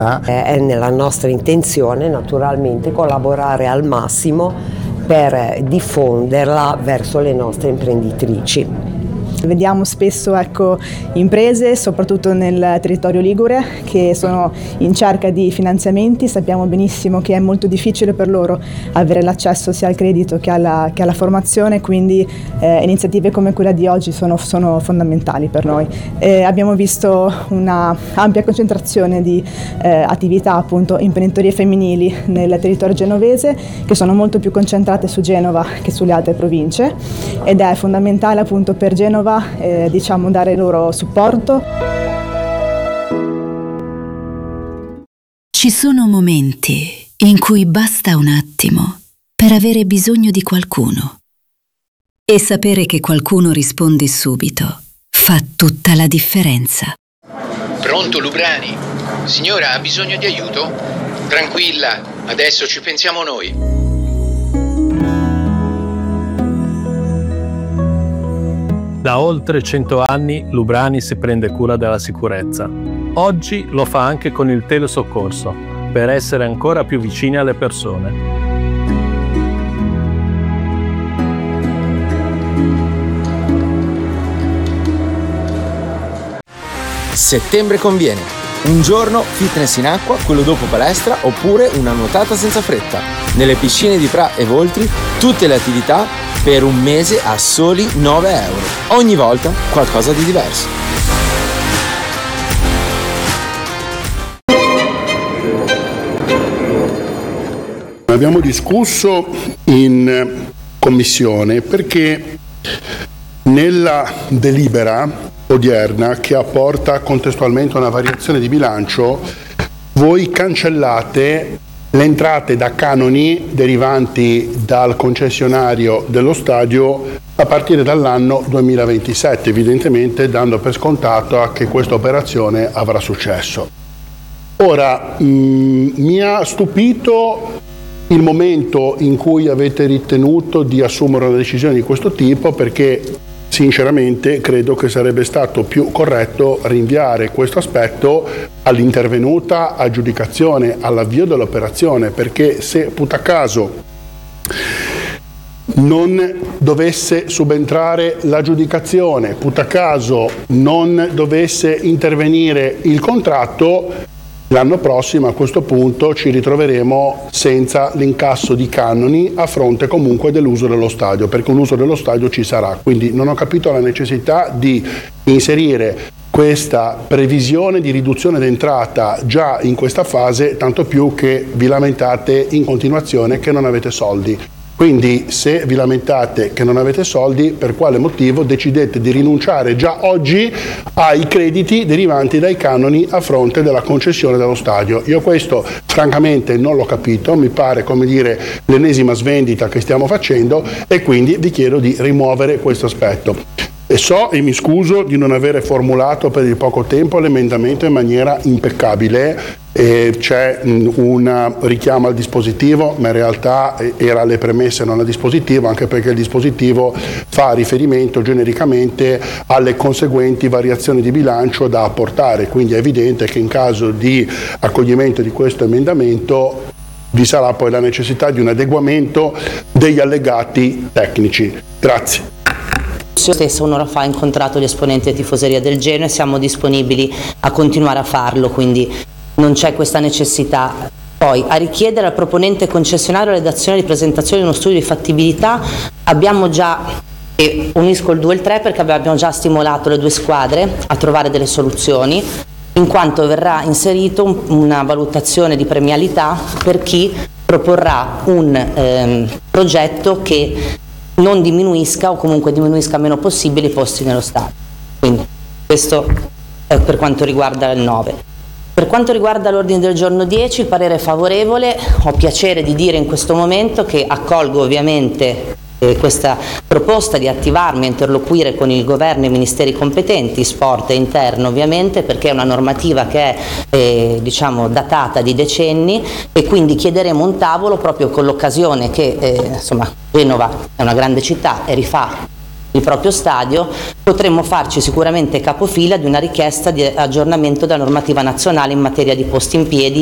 È nella nostra intenzione naturalmente collaborare al massimo per diffonderla verso le nostre imprenditrici. Vediamo spesso imprese, soprattutto nel territorio ligure, che sono in cerca di finanziamenti. Sappiamo benissimo che è molto difficile per loro avere l'accesso sia al credito che alla formazione, quindi iniziative come quella di oggi sono fondamentali per noi. Abbiamo visto una ampia concentrazione di attività appunto imprenditorie femminili nel territorio genovese, che sono molto più concentrate su Genova che sulle altre province, ed è fondamentale appunto per Genova dare loro supporto. Ci sono momenti in cui basta un attimo per avere bisogno di qualcuno e sapere che qualcuno risponde subito fa tutta la differenza. Pronto, Lubrani? Signora, ha bisogno di aiuto? Tranquilla, adesso ci pensiamo noi. Da oltre 100 anni Lubrani si prende cura della sicurezza. Oggi lo fa anche con il telesoccorso, per essere ancora più vicini alle persone. Settembre conviene. Un giorno fitness in acqua, quello dopo palestra, oppure una nuotata senza fretta. Nelle piscine di Pra e Voltri tutte le attività per un mese a soli 9 euro. Ogni volta qualcosa di diverso. Abbiamo discusso in commissione perché nella delibera odierna, che apporta contestualmente una variazione di bilancio, voi cancellate le entrate da canoni derivanti dal concessionario dello stadio a partire dall'anno 2027, evidentemente dando per scontato che questa operazione avrà successo. Ora, mi ha stupito il momento in cui avete ritenuto di assumere una decisione di questo tipo, perché sinceramente credo che sarebbe stato più corretto rinviare questo aspetto all'intervenuta aggiudicazione, all'avvio dell'operazione, perché se putacaso non dovesse subentrare l'aggiudicazione, putacaso non dovesse intervenire il contratto, l'anno prossimo a questo punto ci ritroveremo senza l'incasso di canoni a fronte comunque dell'uso dello stadio, perché un uso dello stadio ci sarà. Quindi non ho capito la necessità di inserire questa previsione di riduzione d'entrata già in questa fase, tanto più che vi lamentate in continuazione che non avete soldi. Quindi se vi lamentate che non avete soldi, per quale motivo decidete di rinunciare già oggi ai crediti derivanti dai canoni a fronte della concessione dello stadio? Io questo francamente non l'ho capito, mi pare l'ennesima svendita che stiamo facendo, e quindi vi chiedo di rimuovere questo aspetto. E so e mi scuso di non avere formulato per il poco tempo l'emendamento in maniera impeccabile. C'è un richiamo al dispositivo, ma in realtà era alle premesse, non al dispositivo, anche perché il dispositivo fa riferimento genericamente alle conseguenti variazioni di bilancio da apportare, quindi è evidente che in caso di accoglimento di questo emendamento vi sarà poi la necessità di un adeguamento degli allegati tecnici. Grazie. Io stesso un'ora fa ho incontrato gli esponenti della tifoseria del Genoa e siamo disponibili a continuare a farlo, quindi non c'è questa necessità. Poi a richiedere al proponente concessionario la redazione di presentazione di uno studio di fattibilità abbiamo già, e unisco il 2 e il 3 perché abbiamo già stimolato le due squadre a trovare delle soluzioni, in quanto verrà inserito una valutazione di premialità per chi proporrà un progetto che non diminuisca o comunque diminuisca meno possibile i posti nello stadio. Quindi questo è per quanto riguarda il 9. Per quanto riguarda l'ordine del giorno 10, il parere è favorevole. Ho piacere di dire in questo momento che accolgo ovviamente questa proposta di attivarmi a interloquire con il governo e i ministeri competenti, sport e interno ovviamente, perché è una normativa che è datata di decenni, e quindi chiederemo un tavolo proprio con l'occasione che insomma Genova è una grande città e rifà il proprio stadio, potremmo farci sicuramente capofila di una richiesta di aggiornamento della normativa nazionale in materia di posti in piedi